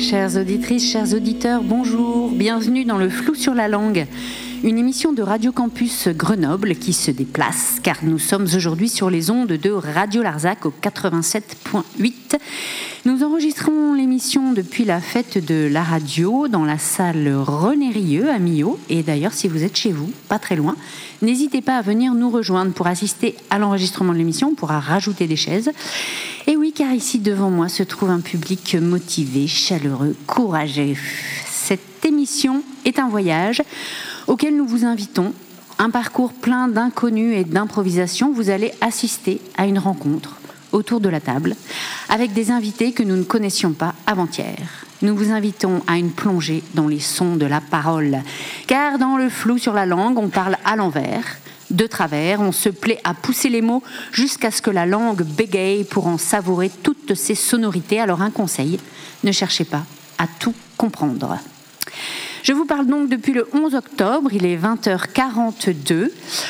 Chères auditrices, chers auditeurs, bonjour, bienvenue dans le Flou sur la langue, une émission de Radio Campus Grenoble qui se déplace car nous sommes aujourd'hui sur les ondes de Radio Larzac au 87.8. Nous enregistrons l'émission depuis la fête de la radio dans la salle René Rieu à Millau. Et d'ailleurs, si vous êtes chez vous, pas très loin, n'hésitez pas à venir nous rejoindre pour assister à l'enregistrement de l'émission. On pourra rajouter des chaises. Et oui, car ici devant moi se trouve un public motivé, chaleureux, courageux. Cette émission est un voyage auquel nous vous invitons. Un parcours plein d'inconnus et d'improvisation. Vous allez assister à une rencontre autour de la table, avec des invités que nous ne connaissions pas avant-hier. Nous vous invitons à une plongée dans les sons de la parole, car dans le flou sur la langue, on parle à l'envers, de travers, on se plaît à pousser les mots jusqu'à ce que la langue bégaye pour en savourer toutes ses sonorités. Alors un conseil, ne cherchez pas à tout comprendre. Je vous parle donc depuis le 11 octobre, il est 20h42.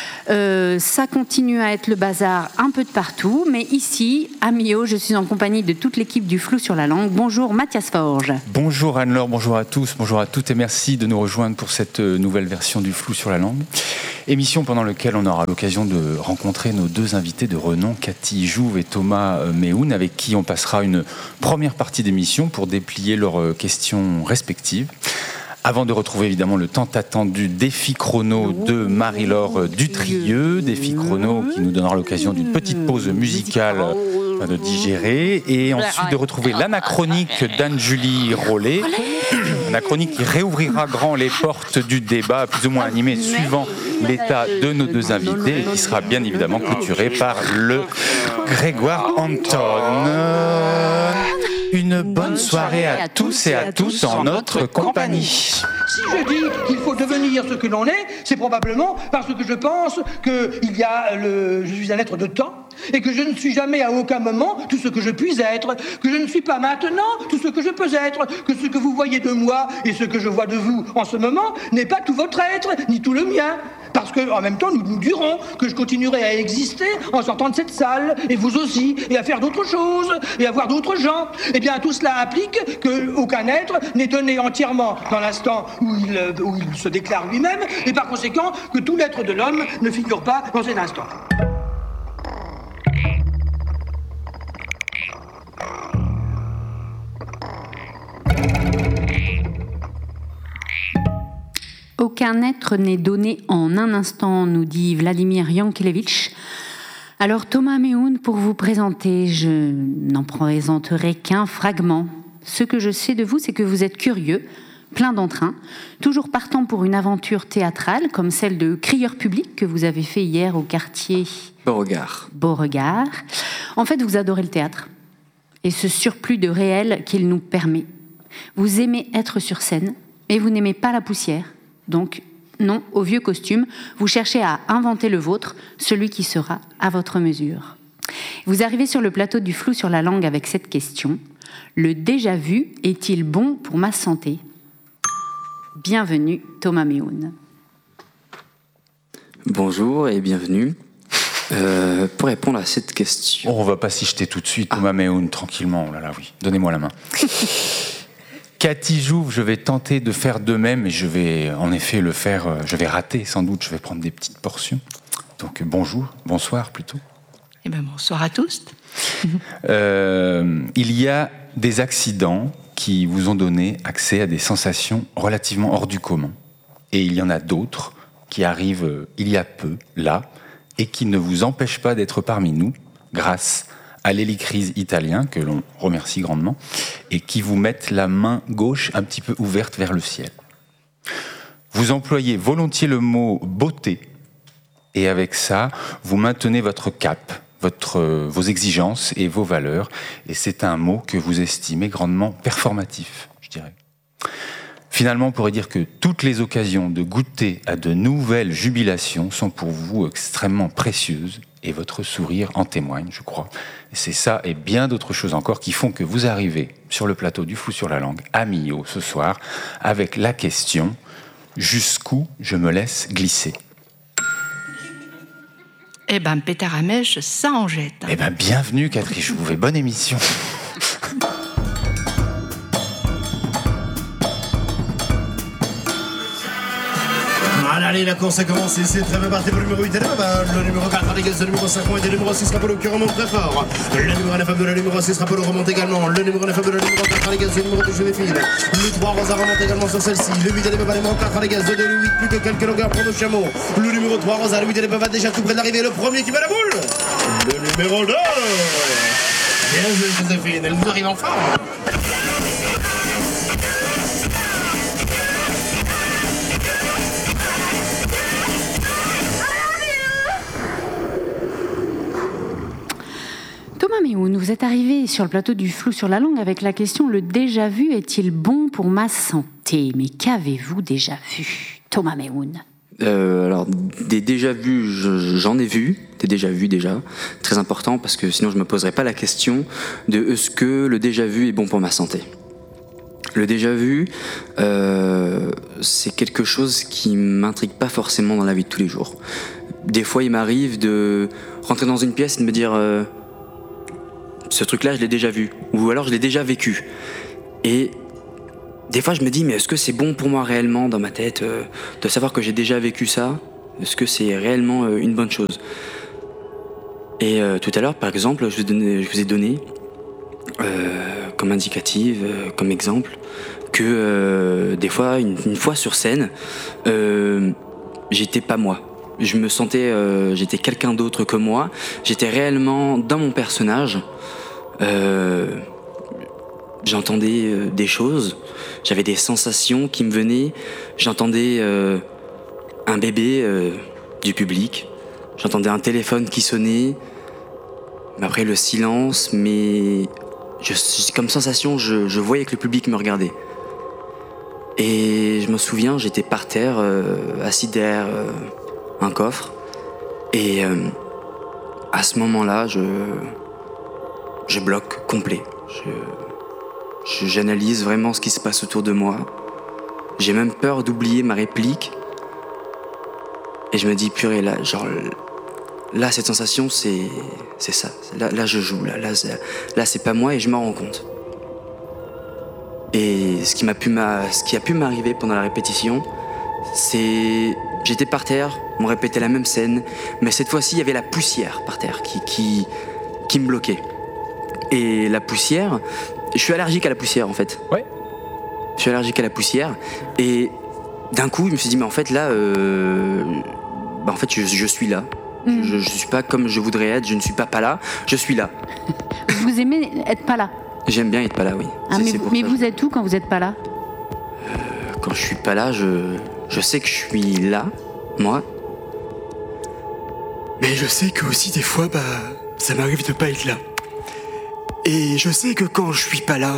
Ça continue à être le bazar un peu de partout, mais ici, à Millau, je suis en compagnie de toute l'équipe du Flou sur la langue. Bonjour Mathias Forge. Bonjour Anne-Laure, bonjour à tous, bonjour à toutes et merci de nous rejoindre pour cette nouvelle version du Flou sur la langue. Émission pendant laquelle on aura l'occasion de rencontrer nos deux invités de renom, Cathy Jouve et Thomas Méhoun, avec qui on passera une première partie d'émission pour déplier leurs questions respectives. Avant de retrouver évidemment le tant attendu défi chrono de Marie-Laure Dutrieux, défi chrono qui nous donnera l'occasion d'une petite pause musicale de digérer, et ensuite de retrouver l'anachronique d'Anne-Julie Rollet, anachronique qui réouvrira grand les portes du débat plus ou moins animé suivant l'état de nos deux invités et qui sera bien évidemment clôturé par le Grégoire Anton. Une bonne soirée à tous et à toutes en notre compagnie. Si je dis qu'il faut devenir ce que l'on est, c'est probablement parce que je pense que je suis un être de temps et que je ne suis jamais à aucun moment tout ce que je puis être, que je ne suis pas maintenant tout ce que je peux être, que ce que vous voyez de moi et ce que je vois de vous en ce moment n'est pas tout votre être, ni tout le mien. Parce qu'en même temps, nous dirons que je continuerai à exister en sortant de cette salle, et vous aussi, et à faire d'autres choses, et à voir d'autres gens. Eh bien, tout cela implique qu'aucun être n'est donné entièrement dans l'instant où il se déclare lui-même, et par conséquent, que tout l'être de l'homme ne figure pas dans cet instant. Aucun être n'est donné en un instant, nous dit Vladimir Yankelevitch. Alors Thomas Méhoun, pour vous présenter, je n'en présenterai qu'un fragment. Ce que je sais de vous, c'est que vous êtes curieux, plein d'entrain, toujours partant pour une aventure théâtrale, comme celle de Crieur public que vous avez fait hier au quartier Beauregard. En fait, vous adorez le théâtre et ce surplus de réel qu'il nous permet. Vous aimez être sur scène, mais vous n'aimez pas la poussière. Donc, non au vieux costume, vous cherchez à inventer le vôtre, celui qui sera à votre mesure. Vous arrivez sur le plateau du Flou sur la langue avec cette question. Le déjà vu est-il bon pour ma santé ? Bienvenue, Thomas Méhoun. Bonjour et bienvenue. Pour répondre à cette question... On ne va pas s'y jeter tout de suite, Thomas Méhoun, tranquillement. Oh là là, oui. Donnez-moi la main. Cathy Jouve, je vais tenter de faire de même et je vais en effet le faire, je vais rater sans doute, je vais prendre des petites portions. Donc bonsoir plutôt. Eh bien bonsoir à tous. Il y a des accidents qui vous ont donné accès à des sensations relativement hors du commun. Et il y en a d'autres qui arrivent il y a peu, là, et qui ne vous empêchent pas d'être parmi nous, grâce à l'hélicryse italien, que l'on remercie grandement, et qui vous mettent la main gauche un petit peu ouverte vers le ciel. Vous employez volontiers le mot « beauté », et avec ça, vous maintenez votre cap, vos exigences et vos valeurs, et c'est un mot que vous estimez grandement performatif, je dirais. Finalement, on pourrait dire que toutes les occasions de goûter à de nouvelles jubilations sont pour vous extrêmement précieuses, et votre sourire en témoigne, je crois. Et c'est ça et bien d'autres choses encore qui font que vous arrivez sur le plateau du Flou sur la langue à Millau ce soir avec la question « Jusqu'où je me laisse glisser ?» Eh ben, pétard à mèche, ça en jette. Eh ben, bienvenue Cathy Jouve et bonne émission. Allez, la course a commencé, c'est très bien parti pour le numéro 8 le numéro 4 dégage le numéro 5 et le numéro 6 Rapolo qui remonte très fort. Le numéro 9 de la numéro 6 Rapolo remonte également. Le numéro 9 de la numéro 4 dégage le numéro 2 Joséphine. Le 3 Rosa remonte également sur celle-ci. Le 8 le numéro 4 dégage le 8 plus que quelques longueurs pour nos chameaux. Le numéro 3 Rosa, le 8 va déjà tout près de l'arrivée. Le premier qui met la boule. Le numéro 2. Bien joué Joséphine, elle nous arrive en forme. Thomas Méhoun, vous êtes arrivé sur le plateau du Flou sur la langue avec la question « Le déjà-vu est-il bon pour ma santé ?» Mais qu'avez-vous déjà vu, Thomas Méhoun? Alors, des déjà-vus, j'en ai vu, des déjà-vus déjà, très important, parce que sinon je me poserais pas la question de est-ce que le déjà-vu est bon pour ma santé. Le déjà-vu, c'est quelque chose qui m'intrigue pas forcément dans la vie de tous les jours. Des fois, il m'arrive de rentrer dans une pièce et de me dire ce truc-là, je l'ai déjà vu, ou alors je l'ai déjà vécu. Et des fois, je me dis, mais est-ce que c'est bon pour moi réellement dans ma tête de savoir que j'ai déjà vécu ça? Est-ce que c'est réellement une bonne chose? Et tout à l'heure, par exemple, je vous ai donné comme indicative, comme exemple, que des fois, une fois sur scène, j'étais pas moi. Je me sentais, j'étais quelqu'un d'autre que moi. J'étais réellement dans mon personnage. J'entendais des choses, j'avais des sensations qui me venaient, j'entendais un bébé du public, j'entendais un téléphone qui sonnait, mais après le silence, mais comme sensation, je voyais que le public me regardait. Et je me souviens, j'étais par terre, assis derrière un coffre, et à ce moment-là, je bloque complet. J'analyse vraiment ce qui se passe autour de moi. J'ai même peur d'oublier ma réplique. Et je me dis, purée, là cette sensation, c'est ça. Là, je joue. Là, c'est pas moi et je m'en rends compte. Et ce qui a pu m'arriver pendant la répétition, c'est... J'étais par terre, on répétait la même scène, mais cette fois-ci, il y avait la poussière par terre qui me bloquait. Et la poussière... Je suis allergique à la poussière, en fait. Ouais. Je suis allergique à la poussière. Et d'un coup, je me suis dit, mais en fait, là... en fait, je suis là. Je suis pas comme je voudrais être, je ne suis pas là, je suis là. Vous aimez être pas là? J'aime bien être pas là, oui. Mais vous êtes où quand vous êtes pas là? Quand je suis pas là, je sais que je suis là, moi. Mais je sais que aussi des fois, ça m'arrive de pas être là. Et je sais que quand je suis pas là,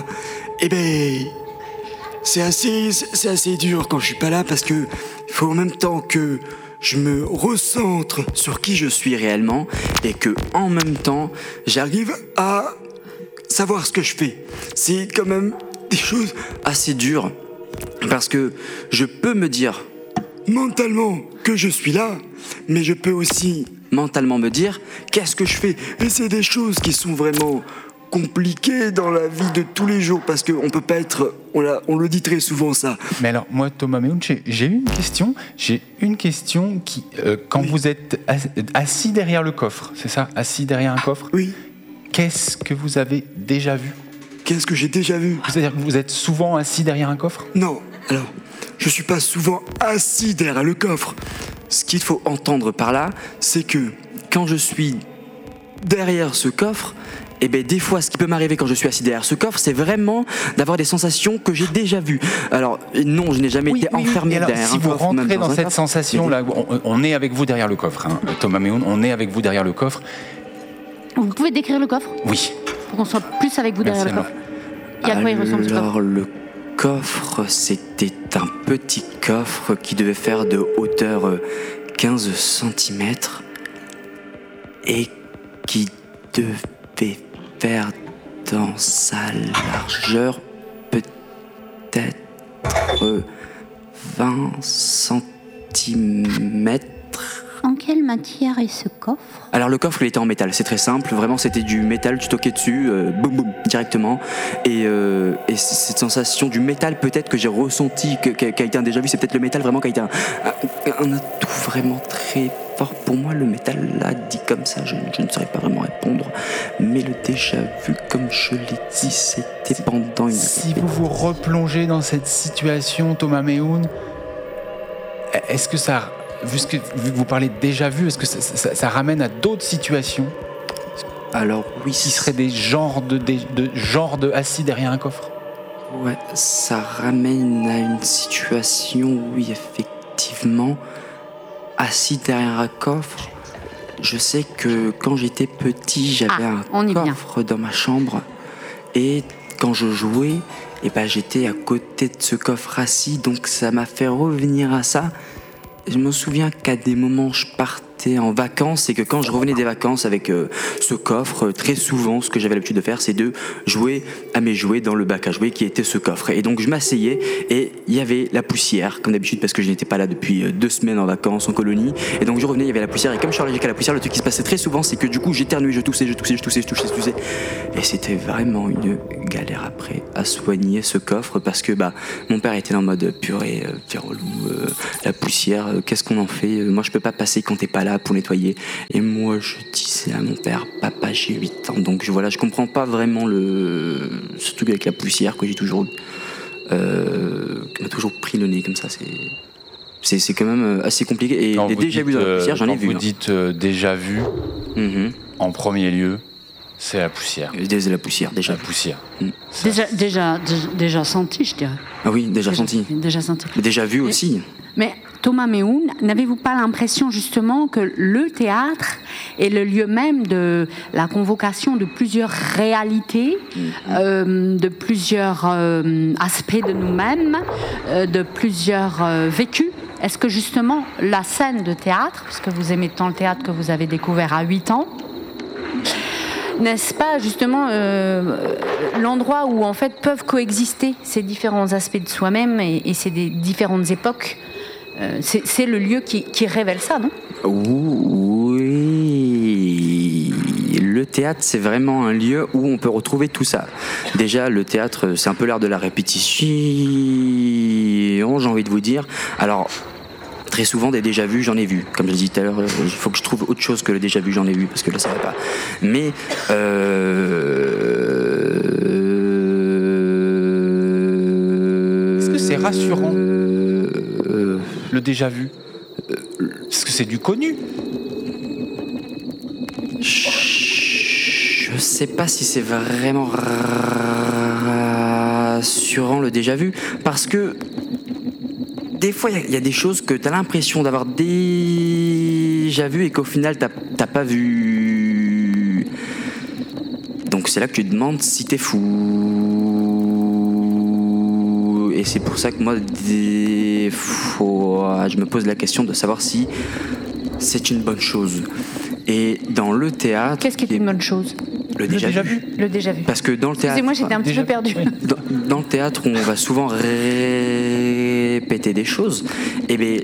c'est assez dur quand je suis pas là parce que il faut en même temps que je me recentre sur qui je suis réellement et que en même temps, j'arrive à savoir ce que je fais. C'est quand même des choses assez dures parce que je peux me dire mentalement que je suis là, mais je peux aussi mentalement me dire qu'est-ce que je fais. Et c'est des choses qui sont vraiment compliqué dans la vie de tous les jours parce qu'on peut pas être, on le dit très souvent ça. Mais alors moi Thomas Méhoun, j'ai une question qui quand oui. Vous êtes assis derrière le coffre, c'est ça, assis derrière un coffre. Oui. Qu'est-ce que vous avez déjà vu? Qu'est-ce que j'ai déjà vu? C'est-à-dire que vous êtes souvent assis derrière un coffre? Non. Alors, je suis pas souvent assis derrière le coffre. Ce qu'il faut entendre par là, c'est que quand je suis derrière ce coffre, des fois, ce qui peut m'arriver quand je suis assis derrière ce coffre, c'est vraiment d'avoir des sensations que j'ai déjà vues. Alors, non, je n'ai jamais été enfermé derrière un coffre. Si vous rentrez dans cette sensation-là, on est avec vous derrière le coffre, hein, Thomas Méhoun, on est avec vous derrière le coffre. Vous pouvez décrire le coffre? Oui. Pour qu'on soit plus avec vous derrière le coffre. Et à quoi il ressemble ce coffre? Alors, le coffre, c'était un petit coffre qui devait faire de hauteur 15 cm et qui devait faire dans sa largeur peut-être 20 cm En quelle matière est ce coffre ? Alors le coffre il était en métal, c'est très simple, vraiment c'était du métal, tu toquais dessus, boum boum, directement. Et cette sensation du métal peut-être que j'ai ressenti, qui a été un déjà vu, c'est peut-être le métal vraiment qui a été un atout vraiment très fort pour moi. Le métal là, dit comme ça, je ne saurais pas vraiment répondre. Mais le déjà vu, comme je l'ai dit, c'était pendant une... Si vous vous replongez dans cette situation, Thomas Méhoun, est-ce que ça... Vu que vous parlez de déjà vu, est-ce que ça ramène à d'autres situations ? Alors oui, qui seraient des genres de assis derrière un coffre ? Ouais, ça ramène à une situation, oui, effectivement, assis derrière un coffre. Je sais que quand j'étais petit, j'avais un coffre dans ma chambre, et quand je jouais, j'étais à côté de ce coffre assis, donc ça m'a fait revenir à ça. Je me souviens qu'à des moments, je partais en vacances et que quand je revenais des vacances avec ce coffre, très souvent, ce que j'avais l'habitude de faire, c'est de jouer à mes jouets dans le bac à jouets qui était ce coffre. Et donc, je m'asseyais et il y avait la poussière, comme d'habitude, parce que je n'étais pas là depuis 2 semaines en vacances, en colonie. Et donc, je revenais, il y avait la poussière. Et comme je suis allergique à la poussière, le truc qui se passait très souvent, c'est que du coup, j'éternuais, je toussais. Et c'était vraiment une galère après à soigner ce coffre parce que mon père était en mode purée, petit relou, la poussière, qu'est-ce qu'on en fait ? Moi je peux pas passer quand t'es pas là pour nettoyer. Et moi je disais à mon père, papa j'ai 8 ans, donc je comprends pas vraiment ce truc avec la poussière que j'ai toujours qui m'a toujours pris le nez comme ça, c'est quand même assez compliqué. Et des déjà vus dans la poussière, j'en ai vu. Quand vous dites déjà vu, en premier lieu, c'est la poussière. C'est la poussière, déjà. La poussière. Déjà senti, je dirais. Ah oui, déjà senti. Déjà senti. Mais déjà vu aussi. Mais Thomas Méhoun, n'avez-vous pas l'impression justement que le théâtre est le lieu même de la convocation de plusieurs réalités, de plusieurs aspects de nous-mêmes, de plusieurs vécus ? Est-ce que justement la scène de théâtre, puisque vous aimez tant le théâtre que vous avez découvert à 8 ans, n'est-ce pas justement l'endroit où en fait peuvent coexister ces différents aspects de soi-même et ces différentes époques ? C'est le lieu qui révèle ça, non ? Oui, le théâtre c'est vraiment un lieu où on peut retrouver tout ça. Déjà le théâtre c'est un peu l'art de la répétition, j'ai envie de vous dire. Alors très souvent des déjà vus, j'en ai vu. Comme je l'ai dit tout à l'heure, il faut que je trouve autre chose que le déjà vu, j'en ai vu, parce que là ça va pas. Mais est-ce que c'est rassurant le déjà vu ? Parce que c'est du connu. Je sais pas si c'est vraiment rassurant le déjà vu, parce que des fois il y a des choses que t'as l'impression d'avoir déjà vu et qu'au final t'as pas vu. Donc c'est là que tu te demandes si t'es fou. Et c'est pour ça que moi des fois je me pose la question de savoir si c'est une bonne chose. Et dans le théâtre... Qu'est-ce qui est une bonne chose ? Le déjà vu. Le déjà vu. Parce que dans le théâtre... Excusez-moi, j'étais un petit peu perdue. Dans le théâtre, on va souvent répéter des choses. Et bien...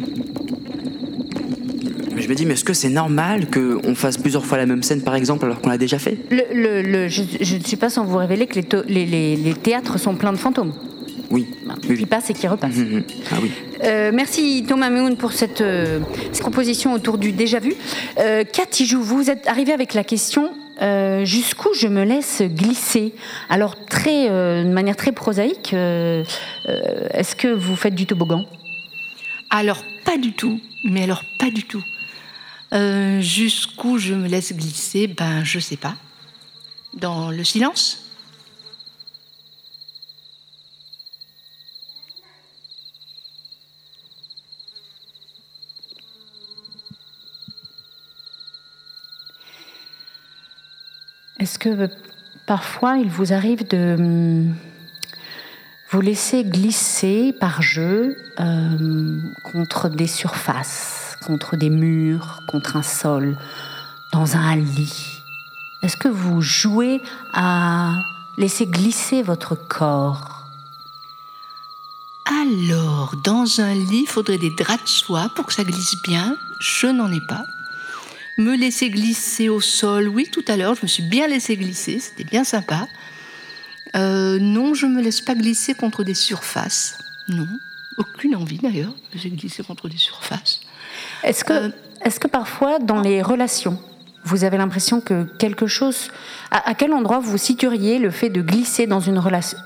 Je me dis, mais est-ce que c'est normal qu'on fasse plusieurs fois la même scène, par exemple, alors qu'on l'a déjà fait ? Je ne suis pas sans vous révéler que les théâtres sont pleins de fantômes. Oui. Qui passe et qui repasse. Ah oui. Merci Thomas Méhoun pour cette proposition autour du déjà vu. Cathy Joux, vous êtes arrivée avec la question jusqu'où je me laisse glisser. Alors de manière très prosaïque, est-ce que vous faites du toboggan ? Alors pas du tout, mais alors pas du tout. Jusqu'où je me laisse glisser, je sais pas. Dans le silence ? Est-ce que parfois il vous arrive de vous laisser glisser par jeu contre des surfaces, contre des murs, contre un sol, dans un lit ? Est-ce que vous jouez à laisser glisser votre corps ? Alors, dans un lit, il faudrait des draps de soie pour que ça glisse bien. Je n'en ai pas. Me laisser glisser au sol, oui, tout à l'heure, je me suis bien laissé glisser, c'était bien sympa. Non, je ne me laisse pas glisser contre des surfaces. Non, aucune envie d'ailleurs de me laisser glisser contre des surfaces. Est-ce que parfois, dans les relations, vous avez l'impression que quelque chose... À quel endroit vous situeriez le fait de glisser dans une relation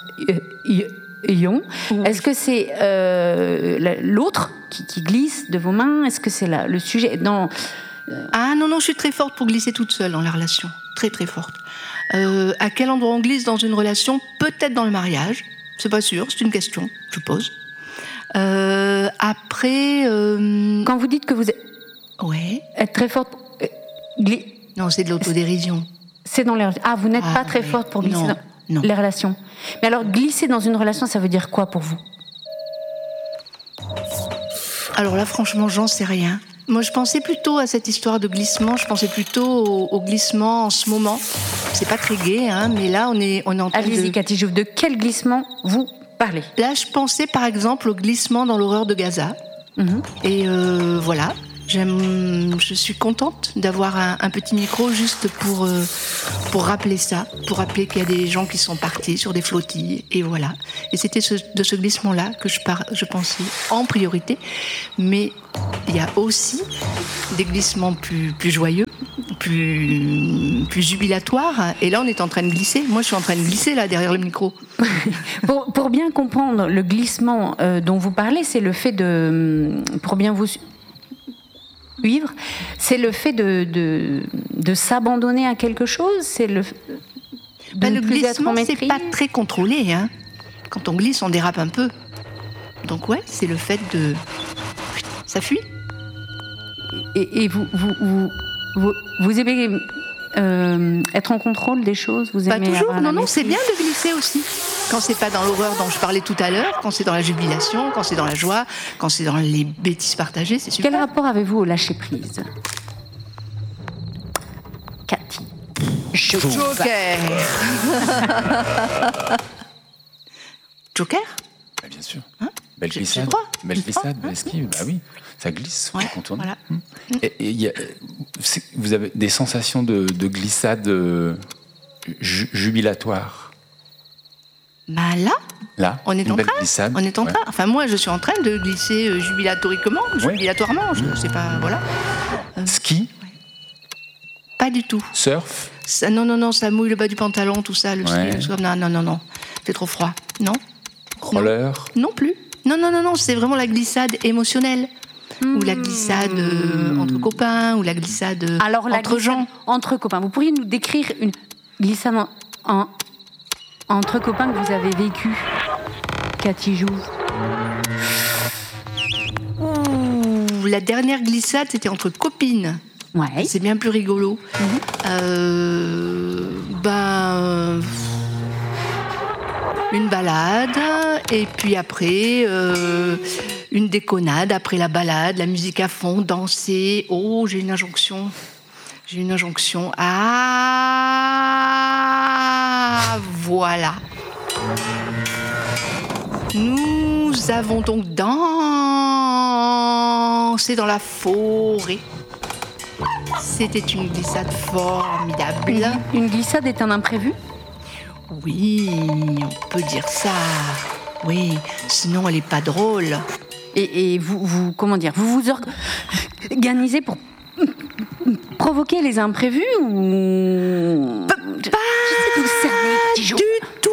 Est-ce que c'est l'autre qui glisse de vos mains? Est-ce que c'est le sujet Ah non, je suis très forte pour glisser toute seule dans la relation. Très, très forte. À quel endroit on glisse dans une relation? Peut-être dans le mariage. C'est pas sûr, c'est une question, je pose. Après... Quand vous dites que vous êtes... Ouais. Être très forte... Non, c'est de l'autodérision. C'est dans les... Ah, vous n'êtes pas très forte pour glisser dans les relations. Mais alors, glisser dans une relation, ça veut dire quoi pour vous? Alors là, franchement, j'en sais rien. Moi, je pensais plutôt à cette histoire de glissement, je pensais plutôt au glissement en ce moment. C'est pas très gai, hein, mais là, on est en train Allez-y, Cathy Jouve, de quel glissement vous parlez? Là, je pensais par exemple au glissement dans l'horreur de Gaza. Et voilà, je suis contente d'avoir un petit micro juste pour rappeler ça, pour rappeler qu'il y a des gens qui sont partis sur des flottilles, et voilà. Et c'était de ce glissement-là que je pensais en priorité, mais il y a aussi des glissements plus joyeux, plus jubilatoires, et là on est en train de glisser. Moi je suis en train de glisser là derrière le micro. Pour bien comprendre le glissement dont vous parlez, c'est le fait pour bien vous suivre, c'est le fait de s'abandonner à quelque chose, c'est le glissement, c'est pas très contrôlé, hein. Quand on glisse, on dérape un peu. Donc ouais, c'est le fait de... Ça fuit. Et vous aimez être en contrôle des choses, vous aimez... Pas toujours, non, c'est bien de glisser aussi. Quand c'est pas dans l'horreur dont je parlais tout à l'heure, quand c'est dans la jubilation, quand c'est dans la joie, quand c'est dans les bêtises partagées, c'est super. Quel rapport avez-vous au lâcher-prise, Cathy? Joker. Joker? Bah, bien sûr. Hein? Belle glissade, belle esquive, bah oui, ça glisse, ouais, contourne. Voilà. Et vous avez des sensations de glissade jubilatoire? Bah là, on est en train. Glissade, on est en train. Enfin, moi, je suis en train de glisser jubilatoirement. Je sais pas, voilà. Ski? Pas du tout. Surf? Ça, non, ça mouille le bas du pantalon, tout ça, le ski, non. C'est trop froid. Non. Roller? Non plus. Non, c'est vraiment la glissade émotionnelle. Ou la glissade entre copains, ou la glissade entre gens. Entre copains. Vous pourriez nous décrire une glissade entre copains que vous avez vécu, Cathy Jouve? La dernière glissade, c'était entre copines. Ouais. C'est bien plus rigolo. Une balade, et puis après, une déconnade, après la balade, la musique à fond, danser. Oh, j'ai une injonction. Ah, voilà. Nous avons donc dansé dans la forêt. C'était une glissade formidable. Une glissade est un imprévu? Oui, on peut dire ça. Oui, sinon elle n'est pas drôle. Et vous comment dire, vous organisez pour provoquer les imprévus ou pas du tout.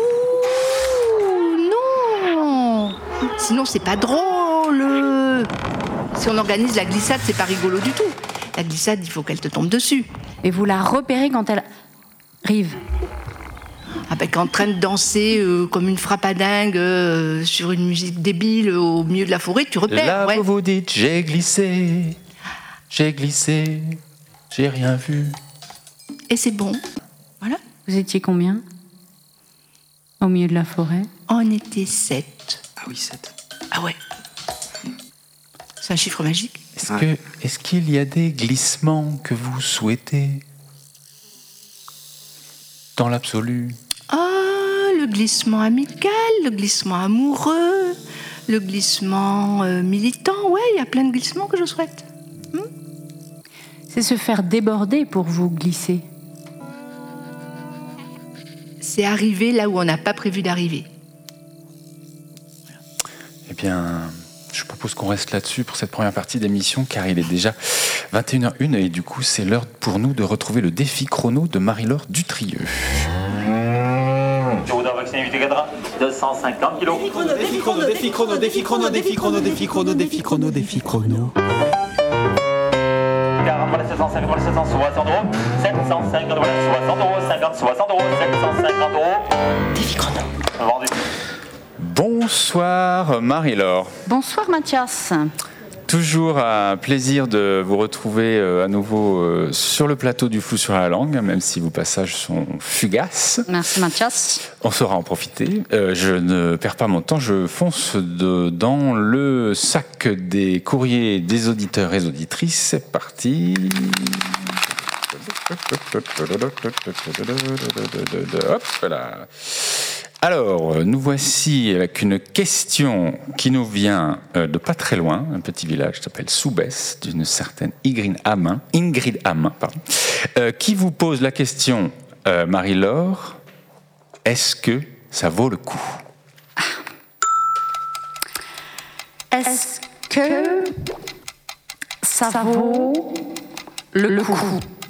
Non. Sinon c'est pas drôle. Si on organise la glissade, c'est pas rigolo du tout. La glissade, il faut qu'elle te tombe dessus. Et vous la repérez quand elle arrive? En train de danser comme une frappadingue sur une musique débile au milieu de la forêt, tu repères. Là, vous dites, j'ai glissé, j'ai rien vu. Et c'est bon. Voilà. Vous étiez combien au milieu de la forêt? On était 7. Ah oui, 7. Ah ouais. C'est un chiffre magique. Est-ce qu'il y a des glissements que vous souhaitez dans l'absolu? Le glissement amical, le glissement amoureux, Le glissement militant, ouais, il y a plein de glissements que je souhaite. C'est se faire déborder pour vous glisser. C'est arriver là où on n'a pas prévu d'arriver. Eh bien, je propose qu'on reste là-dessus pour cette première partie d'émission, car il est déjà 21h01 et du coup, c'est l'heure pour nous de retrouver le défi chrono de Marie-Laure Dutrieux. Je voudrais vacciner 8 cadres, 250 kilos. Défi chrono, défi chrono, défi chrono, défi chrono, défi chrono, défi chrono, défi chrono. 40, voilà 750, voilà 760 euros. 750, voilà 60 euros, 50, 60 euros, 750 euros. Défi chrono. Vendu. Bonsoir Marie-Laure. Bonsoir Mathias. Toujours un plaisir de vous retrouver à nouveau sur le plateau du Flou sur la langue, même si vos passages sont fugaces. Merci Mathias. On saura en profiter. Je ne perds pas mon temps, je fonce dans le sac des courriers des auditeurs et auditrices. C'est parti. Hop là. Alors, nous voici avec une question qui nous vient de pas très loin, un petit village qui s'appelle Soubès, d'une certaine Ingrid Hamin, qui vous pose la question, Marie-Laure, est-ce que ça vaut le coup ? Est-ce que ça vaut le coup ?